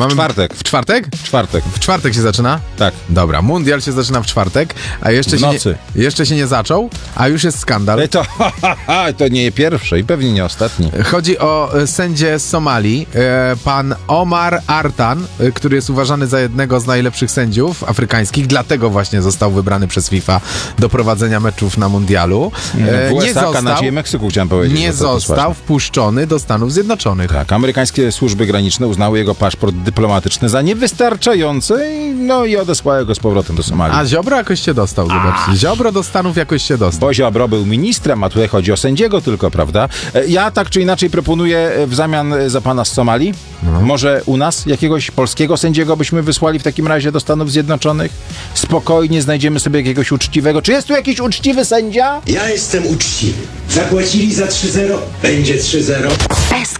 Mamy... Czwartek. W czwartek? Czwartek. W czwartek się zaczyna? Tak. Dobra, mundial się zaczyna w czwartek, a jeszcze, W nocy. jeszcze się nie zaczął, a już jest skandal. To nie pierwszy i pewnie nie ostatni. Chodzi o sędzię z Somalii, pan Omar Artan, który jest uważany za jednego z najlepszych sędziów afrykańskich, dlatego właśnie został wybrany przez FIFA do prowadzenia meczów na mundialu. W USA, Kanadzie i Meksyku chciałem powiedzieć. Nie został wpuszczony do Stanów Zjednoczonych. Tak, amerykańskie służby graniczne uznały jego paszport dyplomatyczny za niewystarczający i odesłały go z powrotem do Somalii. A Ziobro jakoś się dostał, zobaczcie. Ziobro do Stanów jakoś się dostał. Bo Ziobro był ministrem, a tutaj chodzi o sędziego tylko, prawda? Ja tak czy inaczej proponuję w zamian za pana z Somalii, może u nas jakiegoś polskiego sędziego byśmy wysłali w takim razie do Stanów Zjednoczonych? Spokojnie znajdziemy sobie jakiegoś uczciwego. Czy jest tu jakiś uczciwy sędzia? Ja jestem uczciwy. Zapłacili za 3-0, będzie 3-0.